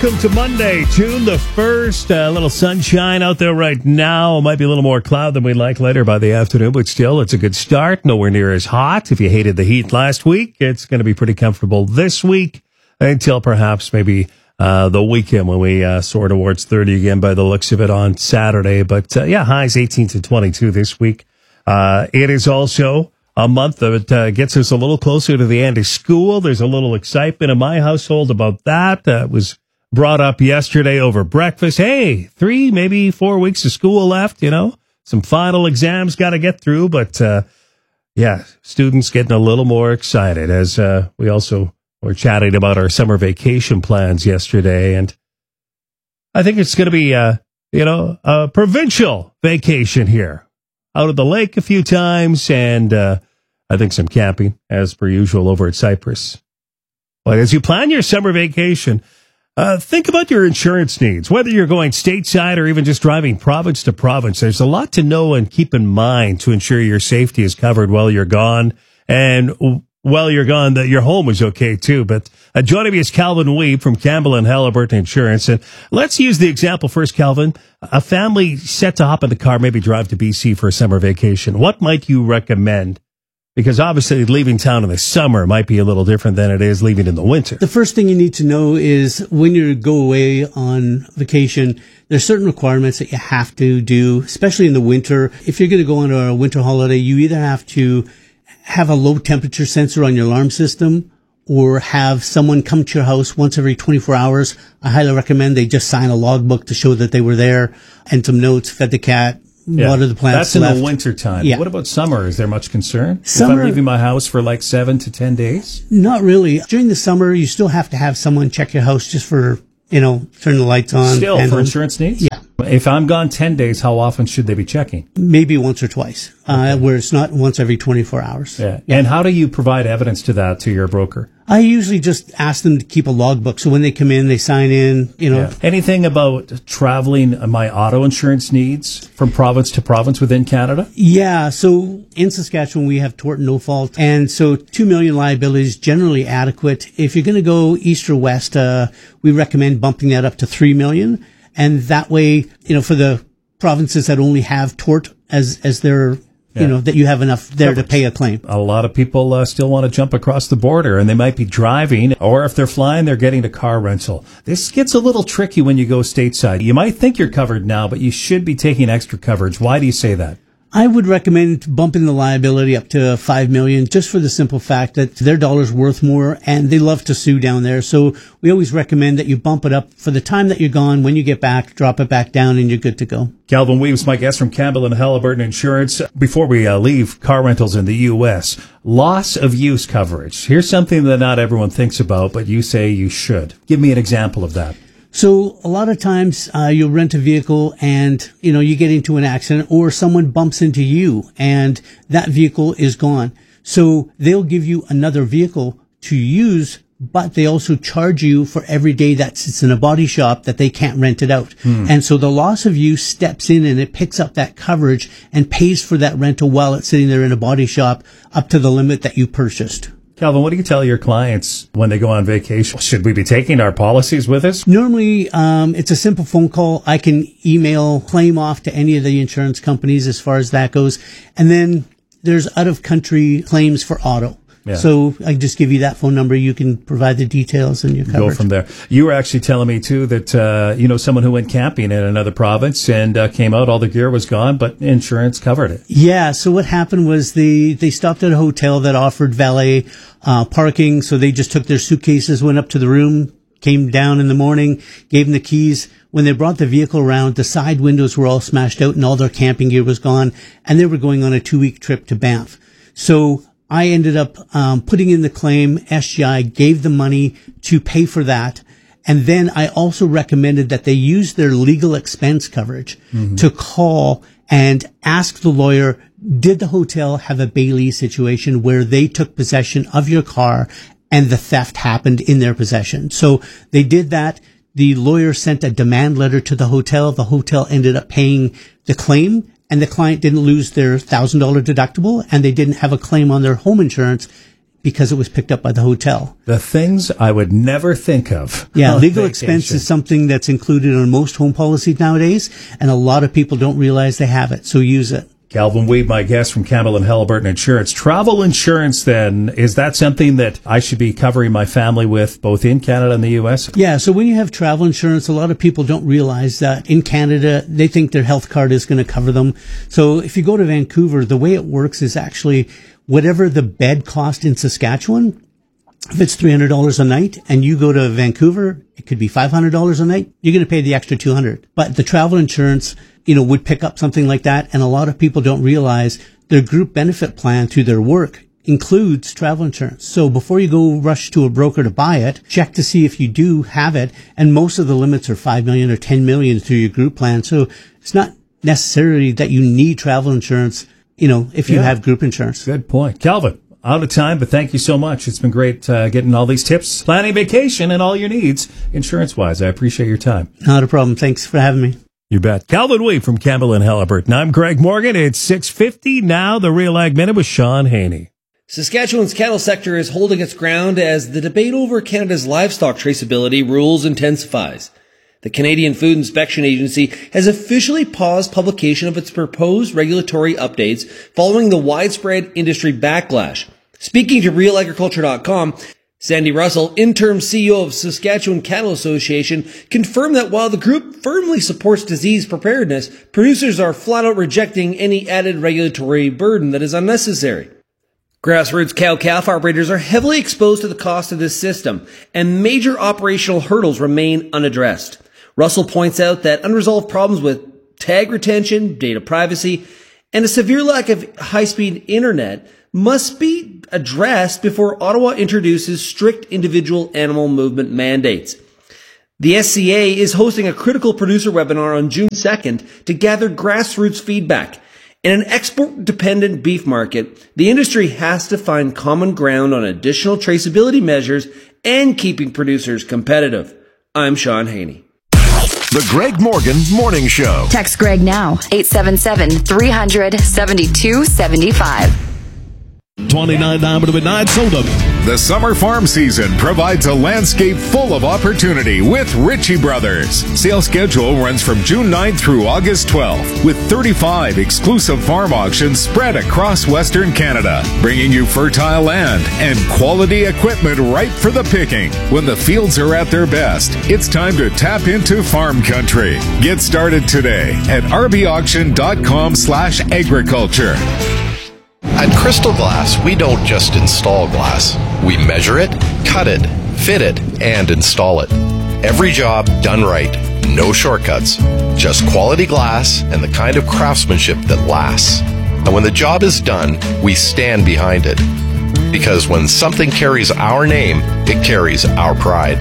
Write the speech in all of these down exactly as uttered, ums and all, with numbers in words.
welcome to Monday, June the first. A little sunshine out there right now. It might be a little more cloud than we'd like later by the afternoon, but still, it's a good start. Nowhere near as hot. If you hated the heat last week, it's going to be pretty comfortable this week until perhaps maybe uh, the weekend when we uh, soar towards thirty again by the looks of it on Saturday. But uh, yeah, highs eighteen to twenty-two this week. Uh, it is also a month that uh, gets us a little closer to the end of school. There's a little excitement in my household about that. That uh, was brought up yesterday over breakfast. Hey, three, maybe four weeks of school left, you know, some final exams got to get through. But, uh, yeah, students getting a little more excited as uh, we also were chatting about our summer vacation plans yesterday. And I think it's going to be, uh, you know, a provincial vacation here. Out of the lake a few times, and uh, I think some camping, as per usual, over at Cypress. But as you plan your summer vacation, uh, think about your insurance needs. Whether you're going stateside or even just driving province to province, there's a lot to know and keep in mind to ensure your safety is covered while you're gone. And while you're gone, that your home is okay, too. But uh, joining me is Calvin Weeb from Campbell and Halliburton Insurance. And let's use the example first, Calvin. A family set to hop in the car, maybe drive to B C for a summer vacation. What might you recommend? Because obviously leaving town in the summer might be a little different than it is leaving in the winter. The first thing you need to know is when you go away on vacation, there's certain requirements that you have to do, especially in the winter. If you're going to go on a winter holiday, you either have to have a low temperature sensor on your alarm system or have someone come to your house once every twenty-four hours. I highly recommend they just sign a logbook to show that they were there and some notes, fed the cat, yeah. water the plants. That's in left. the winter time. Yeah. What about summer? Is there much concern? Summer, if I'm leaving my house for like seven to ten days? Not really. During the summer, you still have to have someone check your house just for, you know, turn the lights on. Still, for on. insurance needs? Yeah. If I'm gone ten days, how often should they be checking? Maybe once or twice, okay. uh, where it's not once every twenty-four hours. Yeah. yeah. And how do you provide evidence to that to your broker? I usually just ask them to keep a logbook. So when they come in, they sign in, you know. Yeah. Anything about traveling my auto insurance needs from province to province within Canada? Yeah. So in Saskatchewan, we have tort and no fault. And so two million liability is generally adequate. If you're going to go east or west, uh, we recommend bumping that up to three million. And that way, you know, for the provinces that only have tort as, as their, yeah. you know, that you have enough there Coverage. to pay a claim. A lot of people uh, still want to jump across the border, and they might be driving, or if they're flying, they're getting a car rental. This gets a little tricky when you go stateside. You might think you're covered now, but you should be taking extra coverage. Why do you say that? I would recommend bumping the liability up to five million just for the simple fact that their dollar's worth more and they love to sue down there. So we always recommend that you bump it up for the time that you're gone. When you get back, drop it back down and you're good to go. Calvin Weaves, my guest from Campbell and Halliburton Insurance. Before we uh, leave car rentals in the U S, loss of use coverage. Here's something that not everyone thinks about, but you say you should. Give me an example of that. So a lot of times uh, you'll rent a vehicle and, you know, you get into an accident or someone bumps into you and that vehicle is gone. So they'll give you another vehicle to use, but they also charge you for every day that sits in a body shop that they can't rent it out. Hmm. And so the loss of use steps in and it picks up that coverage and pays for that rental while it's sitting there in a body shop up to the limit that you purchased. Calvin, what do you tell your clients when they go on vacation? Should we be taking our policies with us? Normally, um, it's a simple phone call. I can email claim off to any of the insurance companies as far as that goes. And then there's out-of-country claims for auto. Yeah. So I just give you that phone number. You can provide the details and your coverage. Go from there. You were actually telling me, too, that, uh, you know, someone who went camping in another province and uh, came out, all the gear was gone, but insurance covered it. Yeah. So what happened was they, they stopped at a hotel that offered valet uh, parking. So they just took their suitcases, went up to the room, came down in the morning, gave them the keys. When they brought the vehicle around, the side windows were all smashed out and all their camping gear was gone. And they were going on a two-week trip to Banff. So I ended up um, putting in the claim. S G I gave the money to pay for that. And then I also recommended that they use their legal expense coverage mm-hmm. to call and ask the lawyer, did the hotel have a Bailey situation where they took possession of your car and the theft happened in their possession? So they did that. The lawyer sent a demand letter to the hotel. The hotel ended up paying the claim. And the client didn't lose their one thousand dollars deductible, and they didn't have a claim on their home insurance because it was picked up by the hotel. The things I would never think of. Yeah, on legal vacation. expense is something that's included on most home policies nowadays, and a lot of people don't realize they have it, so use it. Calvin Weed, my guest from Campbell and Halliburton Insurance. Travel insurance, then, is that something that I should be covering my family with, both in Canada and the U S? Yeah, so when you have travel insurance, a lot of people don't realize that in Canada, they think their health card is going to cover them. So if you go to Vancouver, the way it works is actually whatever the bed cost in Saskatchewan, if it's three hundred dollars a night and you go to Vancouver, it could be five hundred dollars a night. You're going to pay the extra two hundred dollars. But the travel insurance, you know, would pick up something like that. And a lot of people don't realize their group benefit plan through their work includes travel insurance. So before you go rush to a broker to buy it, check to see if you do have it. And most of the limits are five million dollars or ten million dollars through your group plan. So it's not necessarily that you need travel insurance, you know, if you yeah. have group insurance. Good point. Calvin, out of time, but thank you so much. It's been great uh, getting all these tips, planning vacation and all your needs insurance-wise. I appreciate your time. Not a problem. Thanks for having me. You bet. Calvin Weed from Campbell and Halliburton. I'm Greg Morgan. It's six fifty now. The Real Ag Minute with Sean Haney. Saskatchewan's cattle sector is holding its ground as the debate over Canada's livestock traceability rules intensifies. The Canadian Food Inspection Agency has officially paused publication of its proposed regulatory updates following the widespread industry backlash. Speaking to real agriculture dot com, Sandy Russell, interim C E O of Saskatchewan Cattle Association, confirmed that while the group firmly supports disease preparedness, producers are flat out rejecting any added regulatory burden that is unnecessary. Grassroots cow-calf operators are heavily exposed to the cost of this system, and major operational hurdles remain unaddressed. Russell points out that unresolved problems with tag retention, data privacy, and a severe lack of high-speed internet must be addressed before Ottawa introduces strict individual animal movement mandates. The S C A is hosting a critical producer webinar on June second to gather grassroots feedback. In an export-dependent beef market, the industry has to find common ground on additional traceability measures and keeping producers competitive. I'm Sean Haney. The Greg Morgan Morning Show. Text Greg now, eight seven seven, three hundred, seventy-two seventy-five. twenty-nine down to midnight soda. The summer farm season provides a landscape full of opportunity with Ritchie Brothers. Sales schedule runs from June ninth through August twelfth with thirty-five exclusive farm auctions spread across Western Canada, bringing you fertile land and quality equipment ripe for the picking. When the fields are at their best, it's time to tap into farm country. Get started today at r b auction dot com slash agriculture. At Crystal Glass, we don't just install glass. We measure it, cut it, fit it, and install it. Every job done right. No shortcuts. Just quality glass and the kind of craftsmanship that lasts. And when the job is done, we stand behind it. Because when something carries our name, it carries our pride.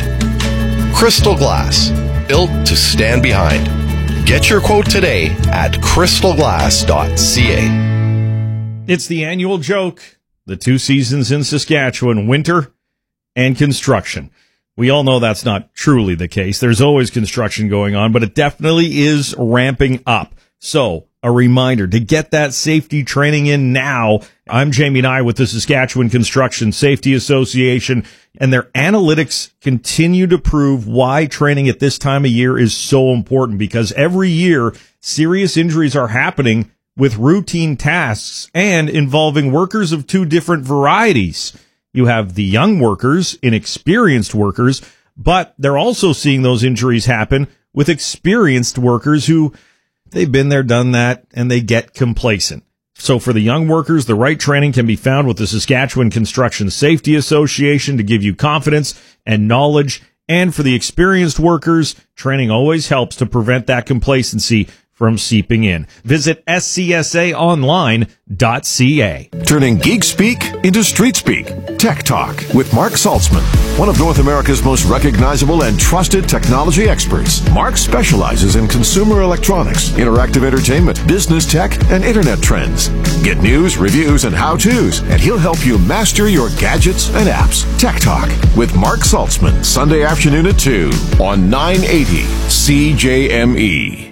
Crystal Glass, built to stand behind. Get your quote today at crystal glass dot c a. It's the annual joke. The two seasons in Saskatchewan, winter and construction. We all know that's not truly the case. There's always construction going on, but it definitely is ramping up. So, a reminder to get that safety training in now. I'm Jamie Nye with the Saskatchewan Construction Safety Association, and their analytics continue to prove why training at this time of year is so important, because every year serious injuries are happening with routine tasks and involving workers of two different varieties. You have the young workers, inexperienced workers, but they're also seeing those injuries happen with experienced workers who they've been there, done that, and they get complacent. So for the young workers, the right training can be found with the Saskatchewan Construction Safety Association to give you confidence and knowledge. And for the experienced workers, training always helps to prevent that complacency from seeping in. Visit s c s a online dot c a. Turning geek speak into street speak. Tech Talk with Mark Saltzman, one of North America's most recognizable and trusted technology experts. Mark specializes in consumer electronics, interactive entertainment, business tech, and internet trends. Get news, reviews, and how-tos, and he'll help you master your gadgets and apps. Tech Talk with Mark Saltzman, Sunday afternoon at two on nine eighty C J M E.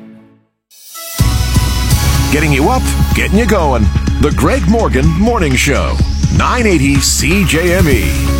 Getting you up, getting you going. The Greg Morgan Morning Show. nine eighty C J M E.